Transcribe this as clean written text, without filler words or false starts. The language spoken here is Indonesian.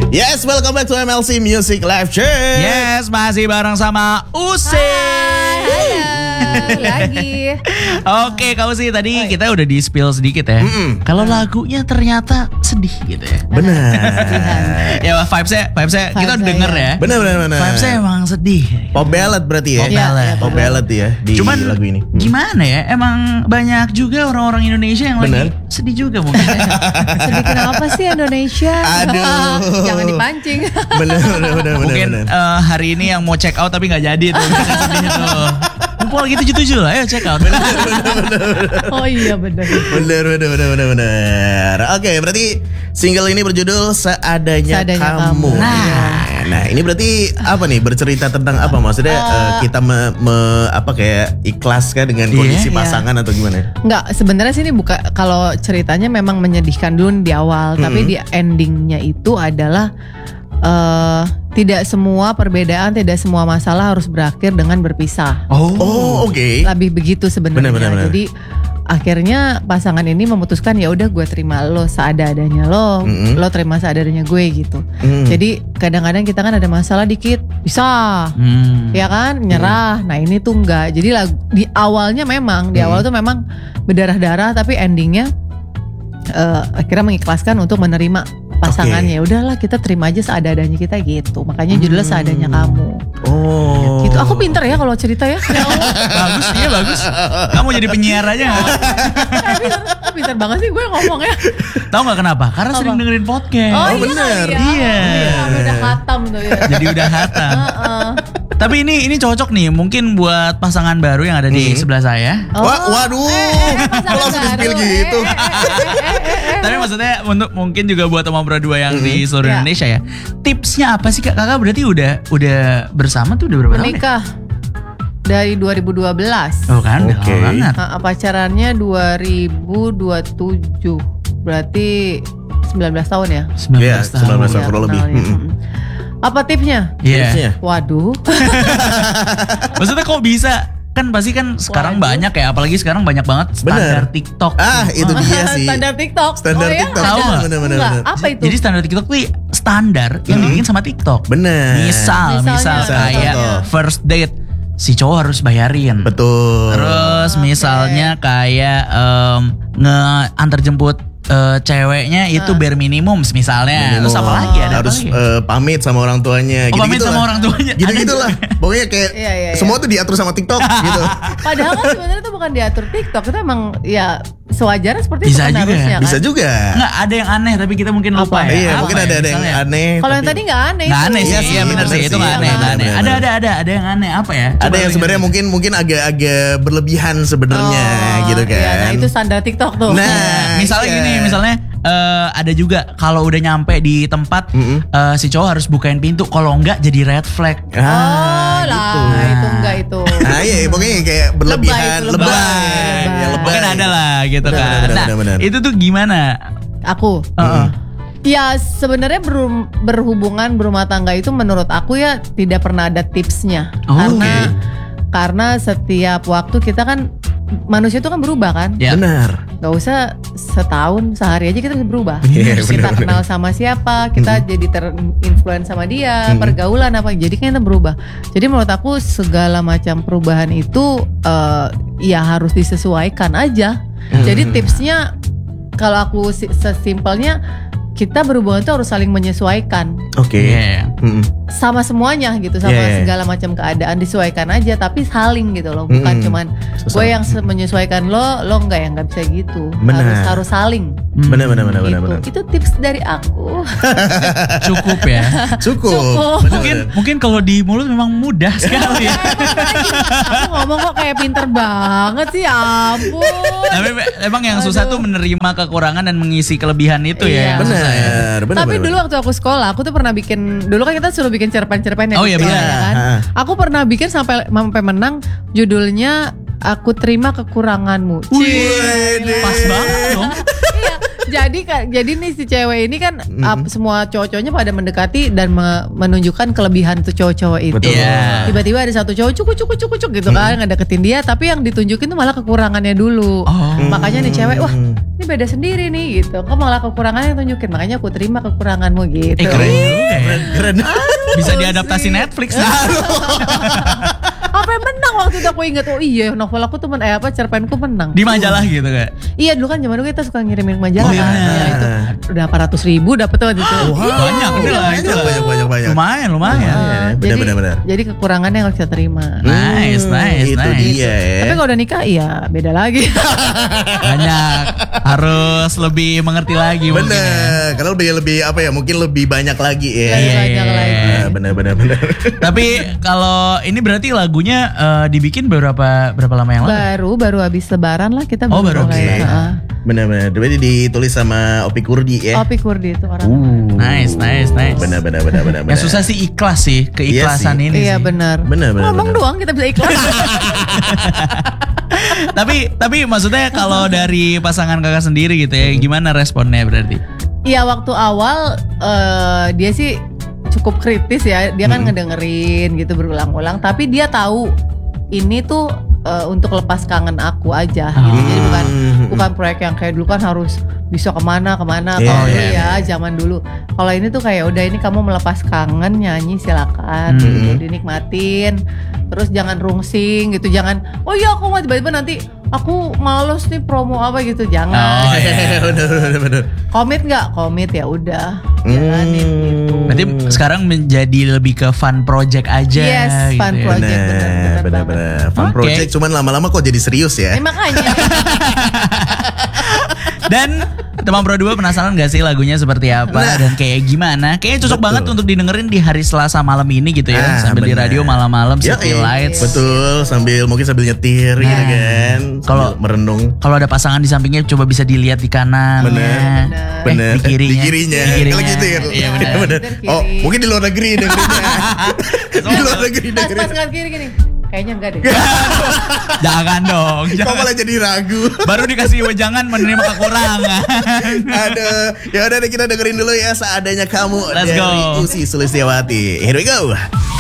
Yes, welcome back to MLC Music Live Check. Yes, masih bareng sama Usi. Lagi. Oke, Kak Usi, tadi kita udah di spill sedikit ya. Kalau lagunya ternyata sedih gitu ya. Benar. Ya vibes-nya kita udah denger ya. Benar. Vibes-nya emang sedih. Pop ballad berarti ya. Pop ballad. Pop ballad ya di Cuman lagu ini. gimana ya? Emang banyak juga orang-orang Indonesia yang lagi sedih juga mungkin. Sedih kenapa sih Indonesia? Aduh. Jangan dipancing. Benar. Mungkin hari ini yang mau check out tapi nggak jadi tuh. Sedih tuh. Mumpul lagi 77 lah, ayo check out. Oh iya benar. Benar. Oke, berarti single ini berjudul Seadanya Kamu. Nah, ini berarti apa nih? Bercerita tentang apa? Maksudnya kita kayak ikhlas kan dengan kondisi pasangan atau gimana? Enggak, sebenarnya sih ini bukan, kalau ceritanya memang menyedihkan dulu di awal, tapi di endingnya itu adalah tidak semua perbedaan, tidak semua masalah harus berakhir dengan berpisah. Oh, oke. Lebih begitu sebenarnya. Benar. Jadi akhirnya pasangan ini memutuskan ya udah gue terima lo seadanya lo, lo terima seadanya gue gitu. Jadi kadang-kadang kita kan ada masalah dikit bisa, ya kan nyerah. Nah ini tuh enggak. Jadi di awalnya memang di awal tuh memang berdarah-darah, tapi endingnya akhirnya mengikhlaskan untuk menerima pasangannya. Udahlah kita terima aja seadanya kita gitu. Makanya judulnya Seadanya Kamu. Oh. Gitu. Aku pinter ya kalau cerita ya. Ya Allah. Bagus. Kamu jadi penyiar aja gak? Pinter banget sih gue ngomong ya. Tahu nggak kenapa? Karena sering dengerin podcast. Oh, bener. Iya. Udah khatam tuh ya. Jadi udah hatam. Tapi ini cocok nih mungkin buat pasangan baru yang ada di sebelah saya. Waduh. Kok langsung di-spill gitu? Tapi maksudnya untuk mungkin juga buat Om Berdua yang di seluruh Indonesia ya. Tipsnya apa sih Kak? Kakak berarti udah bersama tuh udah berapa tahun ya? Menikah dari 2012. Oh kan, udah lama banget. Pacarannya 2027. Berarti 19 tahun ya? 19 tahun. 19 tahun kurang lebih. Apa tipsnya? Iya. Waduh. Maksudnya kok bisa? Kan pasti kan sekarang banyak ya, apalagi sekarang banyak banget standar TikTok. Itu dia sih. Standar TikTok. TikTok. Tahu nggak? Bener. Apa itu? Jadi standar TikTok tuh standar yang dibikin sama TikTok. Bener. Misal kayak first date si cowok harus bayarin. Betul. Terus misalnya kayak ngeantar jemput ceweknya itu bare minimum misalnya. Terus apa lagi ada? Harus pamit sama orang tuanya. Pamit sama orang tuanya. Gitu-gitulah. Pokoknya kayak semua tuh diatur sama TikTok gitu. Padahal kan sebenarnya itu bukan diatur TikTok, itu emang ya sewajarnya seperti itu kan harusnya kan. Bisa juga. Nggak, ada yang aneh tapi kita mungkin lupa ya. Iya, mungkin ada yang aneh. Kalau yang tadi nggak aneh. Nggak aneh sih, iya benar sih, itu nggak aneh. Ada yang aneh apa ya? Ada yang sebenarnya mungkin agak berlebihan sebenarnya gitu kan. Iya, nah itu standar TikTok tuh. Nah, misalnya gini, ada juga kalau udah nyampe di tempat si cowok harus bukain pintu, kalau enggak jadi red flag. Itu enggak itu. Nah iya pokoknya kayak berlebihan, lebay. Mungkin ada lah gitu kan. Nah itu tuh gimana? Aku ya sebenarnya berhubungan berumah tangga itu menurut aku ya tidak pernah ada tipsnya. Karena setiap waktu kita kan manusia itu kan berubah kan. Benar. Gak usah setahun, sehari aja kita bisa berubah. Terus kita kenal sama siapa, kita jadi terinfluence sama dia, pergaulan apa, jadi kan kita berubah. Jadi menurut aku segala macam perubahan itu ya harus disesuaikan aja. Jadi tipsnya kalau aku sesimpelnya, kita berhubungan itu harus saling menyesuaikan. Sama semuanya gitu, sama segala macam keadaan disesuaikan aja, tapi saling gitu loh, bukan cuman gue yang menyesuaikan lo enggak, yang nggak bisa gitu. Harus saling. Benar. Itu tips dari aku. Cukup ya. Cukup. Mungkin kalau di mulut memang mudah sekali ya. Aku ngomong kok kayak pinter banget sih, ampun. Tapi emang yang susah tuh menerima kekurangan dan mengisi kelebihan itu ya. Benar. Tapi dulu waktu aku sekolah, aku tuh pernah bikin, dulu kan kita suruh bikin cerpen-cerpen ya. Oh iya benar. Ya kan? Aku pernah bikin sampai menang, judulnya Aku Terima Kekuranganmu. Wih, pas banget dong. Iya. jadi nih si cewek ini kan semua cowok-cowoknya pada mendekati dan menunjukkan kelebihan tuh cowok-cowok itu. Yeah. Tiba-tiba ada satu cowok cuk gitu kan ngedeketin dia, tapi yang ditunjukin tuh malah kekurangannya dulu. Makanya nih cewek, wah ini beda sendiri nih gitu. Kok malah kekurangannya yang tunjukin, makanya aku terima kekuranganmu gitu. Keren juga ya. Keren. Bisa diadaptasi Netflix. Apa yang menang waktu itu aku ingat, oh iya novel aku tuh cerpenku menang Di majalah gitu Kak? Iya dulu kan zaman dulu kita suka ngirimin majalah. Oh, iya. Ya, itu udah 400.000 dapet tuh waktu itu. Banyak Banyak. Lumayan. Benar. Jadi kekurangannya yang kita terima. Nice. Itu dia ya. Tapi kalau udah nikah ya beda lagi. Banyak. Harus lebih mengerti lagi mungkin ya. Bener, karena udah lebih apa ya, mungkin lebih banyak lagi ya. Banyak lagi. Bener. Tapi kalau ini berarti lagunya dibikin berapa lama yang lalu? Baru habis lebaran lah kita baru mulai. Bener. Berarti ditulis sama Opi Kurdi ya. Opi Kurdi itu orang. Nice. Bener. Yang susah sih ikhlas sih, keikhlasan ini Iya sih. benar. Ngomong doang kita bisa ikhlas. Tapi maksudnya kalau dari pasangan kakak sendiri gitu ya, gimana responnya berarti? Iya waktu awal dia sih cukup kritis ya. Dia kan ngedengerin gitu berulang-ulang. Tapi dia tahu ini tuh untuk lepas kangen aku aja gitu. Jadi bukan proyek yang kayak dulu kan harus bisa kemana. Kalau ya zaman dulu. Kalau ini tuh kayak udah ini kamu melepas kangen, nyanyi silakan gitu, dinikmatin. Terus jangan rungsing gitu, jangan oh iya aku mau tiba-tiba nanti aku males nih promo apa gitu, jangan. Bener. Komit ya udah jalanin gitu. Berarti sekarang menjadi lebih ke fun project aja. Yes, gitu fun ya. project Bener. Fun project, cuman lama-lama kok jadi serius ya. Makanya. Dan teman Pro 2 penasaran gak sih lagunya seperti apa dan kayak gimana? Kayaknya cocok banget untuk didengerin di hari Selasa malam ini gitu ya. Sambil di radio malam-malam City Lights. Betul, mungkin sambil nyetir gitu kan. Kalau merenung. Kalau ada pasangan di sampingnya coba bisa dilihat di kanan. Bener. Di kirinya. Kalau gitu ya. Iya bener. Oh, mungkin di luar negeri dengerinnya. Di luar negeri dengerinnya. Pas kanan kiri gini. Kayaknya enggak deh. Jangan dong. Kok malah jadi ragu. Baru dikasih wejangan menerima kekurangan. Aduh. Ya udah kita dengerin dulu ya Seadanya Kamu Let's dari go. Ussy Sulistyawati. Here we go.